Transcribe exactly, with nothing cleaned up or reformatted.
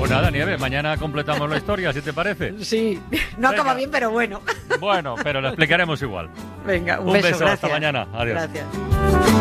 Pues nada, Nieves, mañana completamos la historia, si te parece. Sí, no Venga. acaba bien, pero bueno. Bueno, pero la explicaremos igual. Venga, un, un beso, beso gracias. Hasta mañana. Adiós. Gracias.